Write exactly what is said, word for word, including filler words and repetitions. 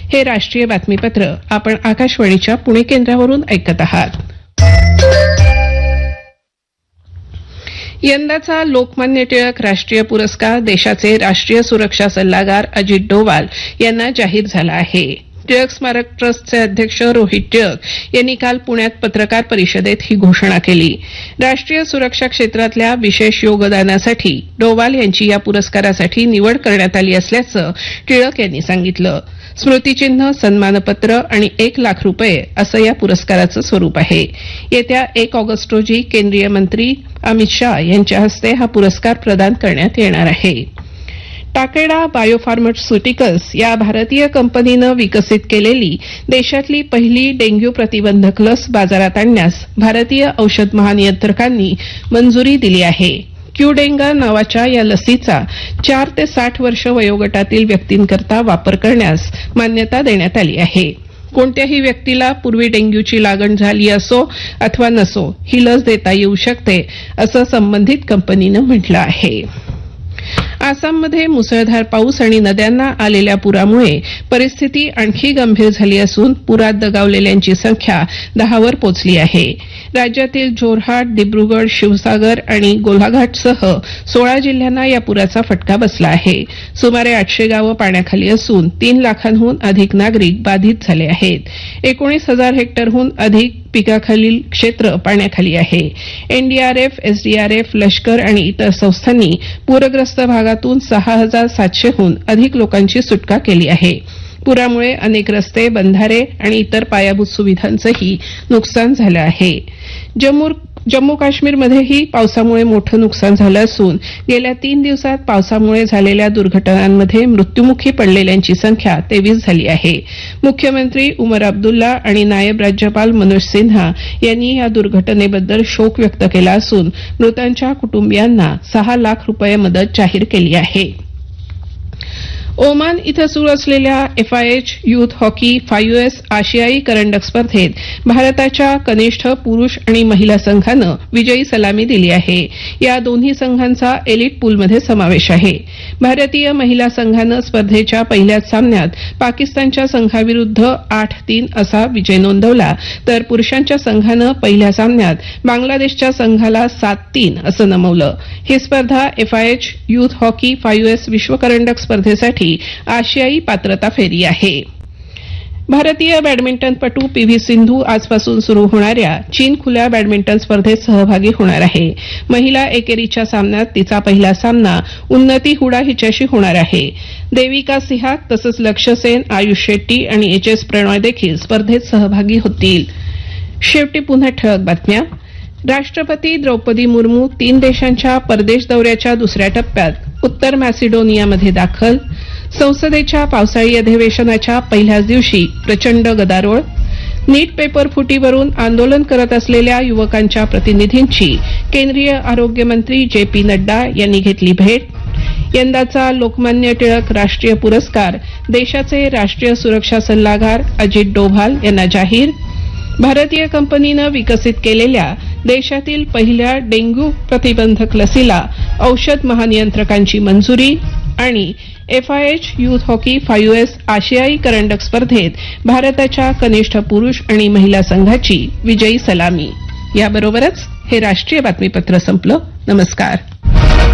हे राष्ट्रीय बातमीपत्र आपण आकाशवाणीच्या पुणे केंद्रावरून ऐकत आहात. यंदाचा लोकमान्य टिळक राष्ट्रीय पुरस्कार देशाचे राष्ट्रीय सुरक्षा सल्लागार अजित डोवाल यांना जाहीर झाला आहे. टिळक स्मारक ट्रस्टचे अध्यक्ष रोहित टिळक यांनी काल पुण्यात पत्रकार परिषदेत ही घोषणा केली. राष्ट्रीय सुरक्षा क्षेत्रातल्या विशेष योगदानासाठी डोवाल यांची या पुरस्कारासाठी निवड करण्यात आली असल्याचं टिळक यांनी सांगितलं. स्मृतिचिन्ह, सन्मानपत्र आणि एक लाख रुपये असं या पुरस्काराचं स्वरूप आहे. येत्या एक ऑगस्ट रोजी केंद्रीय मंत्री अमित शाह यांच्या हस्ते हा पुरस्कार प्रदान करण्यात येणार आहे. टाकेडा बायोफार्मास्युटिकल्स या भारतीय कंपनीनं विकसित केलेली देशातली पहिली डेंग्यू प्रतिबंधक लस बाजारात आणण्यास भारतीय औषध महानियंत्रकांनी मंजुरी दिली आहे. क्यूडेंगा नावाच्या या लसीचा चार ते साठ वर्ष वयोगटातील व्यक्तींकरता वापर करण्यास मान्यता देण्यात आली आहे. कोणत्याही व्यक्तीला पूर्वी डेंग्यूची लागण झाली असो अथवा नसो ही लस देता येऊ शकते असं संबंधित कंपनीनं म्हटलं आहे. आसाममध्ये मुसळधार पाऊस आणि नद्यांना आलेल्या पुरामुळे परिस्थिती आणखी गंभीर झाली असून पुरात दगावलेल्यांची संख्या दहावर पोचली आहे. राज्यातील जोरहाट, दिब्रुगड, शिवसागर आणि गोलाघाटसह सोळा जिल्ह्यांना या पुराचा फटका बसला आहे. सुमारे आठशे गावं पाण्याखाली असून तीन लाखांहून अधिक नागरिक बाधित झाले आहेत. एकोणीस हजार हेक्टरहून अधिक पिकाखालील क्षेत्र पाण्याखाली आहे. एनडीआरएफ, एसडीआरएफ, लष्कर आणि इतर संस्थांनी पूरग्रस्त भागातून सहा हजार सातशेहून अधिक लोकांची सुटका केली आहे. पुरामुळे अनेक रस्ते, बंधारे आणि इतर पायाभूत सुविधांचंही नुकसान झालं आहे. जम्मू जम्मू काश्मीरमध्येही पावसामुळे मोठं नुकसान झालं असून गेल्या तीन दिवसात पावसामुळे झालेल्या दुर्घटनांमध्ये मृत्यूमुखी पडलेल्यांची संख्या तेवीस झाली आहे. मुख्यमंत्री उमर अब्दुल्ला आणि नायब राज्यपाल मनोज सिन्हा यांनी या दुर्घटनेबद्दल शोक व्यक्त केला असून मृतांच्या कुटुंबियांना सहा लाख रुपये मदत जाहीर केली आहे. ओमान इथं सुरू असलेल्या FIH youth hockey five S आशियाई करंडक स्पर्धेत भारताच्या कनिष्ठ पुरुष आणि महिला संघानं विजयी सलामी दिली आहे. या दोन्ही संघांचा एलिट पूलमध्ये समावेश आहे. भारतीय महिला संघानं स्पर्धेच्या पहिल्याच सामन्यात पाकिस्तानच्या संघाविरुद्ध आठ तीन असा विजय नोंदवला तर पुरुषांच्या संघानं पहिल्या सामन्यात बांगलादेशच्या संघाला सात तीन असं नमवलं. ही स्पर्धा FIH youth hockey five S विश्वकरंडक स्पर्धेसाठी आशियाई पात्रता फेरी आहे. भारतीय बॅडमिंटनपटू पी व्ही सिंधू आजपासून सुरू होणाऱ्या चीन खुल्या बॅडमिंटन स्पर्धेत सहभागी होणार आहे. महिला एकेरीच्या सामन्यात तिचा पहिला सामना उन्नती हुडा हिच्याशी होणार आहे. देविका सिहाग तसंच लक्ष्य सेन, आयुष शेट्टी आणि एच एस प्रणॉय देखील स्पर्धेत सहभागी होतील. शेवटी पुन्हा ठळक बातम्या. राष्ट्रपती द्रौपदी मुर्मू तीन देशांच्या परदेश दौऱ्याच्या दुसऱ्या टप्प्यात उत्तर मॅसिडोनियामध्ये दाखल. संसदेच्या पावसाळी अधिवेशनाच्या पहिल्याच दिवशी प्रचंड गदारोळ. नीट पेपर फुटीवरून आंदोलन करत असलेल्या युवकांच्या प्रतिनिधींची केंद्रीय आरोग्य मंत्री जे पी नड्डा यांनी घेतली भेट. यंदाचा लोकमान्य टिळक राष्ट्रीय पुरस्कार देशाचे राष्ट्रीय सुरक्षा सल्लागार अजित डोभाल यांना जाहीर. भारतीय कंपनीनं विकसित केलेल्या देशातील पहिल्या डेंग्यू प्रतिबंधक लसीला औषध महानियंत्रकांची मंजुरी. आणि FIH youth hockey five S आशियाई करंडक स्पर्धेत भारताच्या कनिष्ठ पुरुष आणि महिला संघाची विजयी सलामी. याबरोबरच हे राष्ट्रीय बातमीपत्र संपलं. नमस्कार.